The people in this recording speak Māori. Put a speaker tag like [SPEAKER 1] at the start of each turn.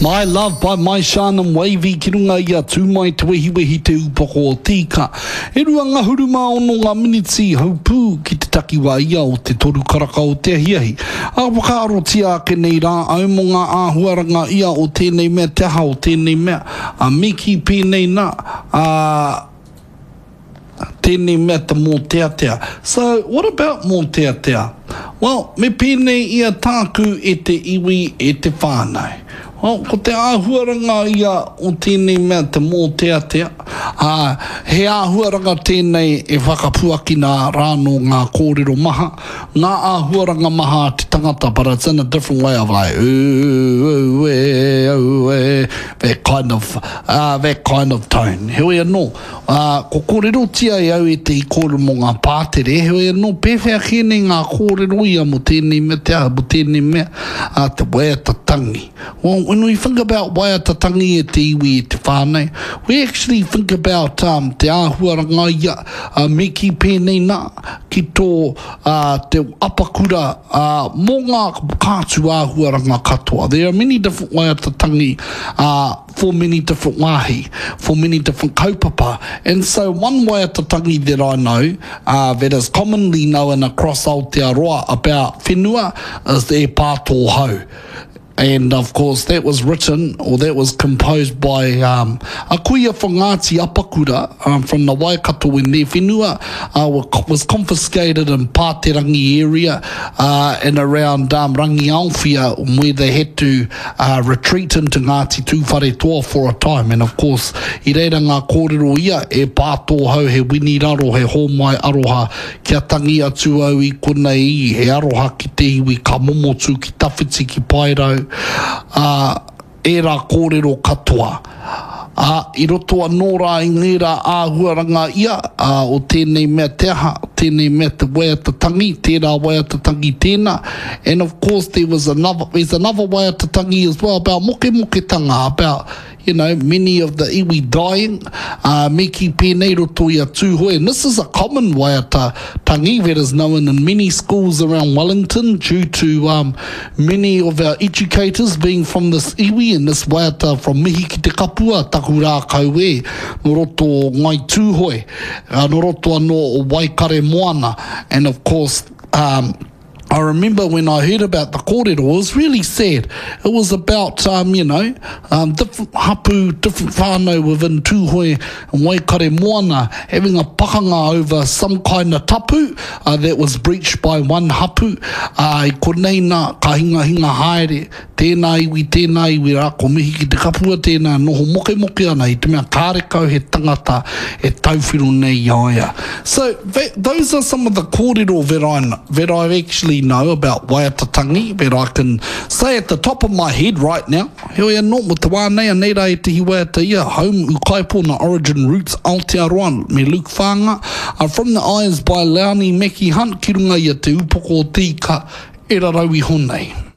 [SPEAKER 1] My Love by My Shannon Wavy ki runga ia tū mai te wehi te upoko o tika. E rua ngā huruma ono ngā miniti haupū ki te takiwa ia o te toru karaka o te ahiahi. A wakaaro tia ke nei rā au mo ngā āhuaranga ia o tēnei mea te aha o tēnei mea. A miki pēnei nā tēnei mea te mō tea. So, what about mō tea? Well, me pēnei ia tāku e te iwi e te whānau. Well, ko te āhuaranga ia o tēnei mea te mō tea. He āhuaranga tēnei e whakapuakina rāno ngā kōrero maha. Ngā āhuaranga maha te tangata, but it's in a different way of like, that kind of tone. Heoi anō. Ko kōrero tia e au e te i kōrero mō ngā pātere. Heoi anō, pēwhea kēnei ngā kōrero ia mo tēnei mea te aha, mo tēnei mea te waiatatangi. Well, when we think about waiatatangi e te iwi e te whānau, we actually think about te āhuaranga ia me ki pēnei nā ki tō te apakura mō ngā kātu āhuaranga katoa. There are many different waiatatangi for many different wāhi, for many different kaupapa. And so one waiatatangi that I know that is commonly known across Aotearoa about whenua is the pātō hau. And of course that was written or that was composed by a kuia whangāti apakura from the Waikato when their whenua was confiscated in Pāterangi area and around Rangiaowhia where they had to retreat into Ngāti Tūwharetoa for a time. And of course I reira ngā kōrero ia e pātō hau he wini raro he hōmai aroha kia tangi atu au I konei he aroha ki te iwi ka momotu ki tawhiti ki pairau e rā kōrero katoa. I roto anō rā I ngērā āhuaranga ia o tēnei mea te aha, tēnei mea te waiatatangi, tērā waiatatangi tēnā. And of course there's another waiatatangi as well about moketanga, about many of the iwi dying, me ki pēnei roto ia tūhoe. And this is a common waiatatangi that is known in many schools around Wellington due to many of our educators being from this iwi and this waiata from mihi ki te kapua, taku rā kaue, no roto ngai tūhoe, no roto anō o Waikare Moana. And of course, I remember when I heard about the kōrero, it was really sad. It was about, different hapu, different whānau within Tūhoe and Waikare Moana having a pakanga over some kind of tapu that was breached by one hapu. I konei nā ka hinga haere, tēnā iwi rā ko mihi ki te kapua tēnā noho moke ana I te mea kārekau he tangata e tauwhiro nei iaia. So those are some of the kōrero that I've actually know about waiatatangi that I can say at the top of my head right now. Heoi anō mo te wānei nei rā e te hiwaiata ia home u kaipōna origin roots Aotearoa me Luke Whanga from the eyes by Leonie Mackie Hunt ki runga ia te upoko o tika e rarau I honei.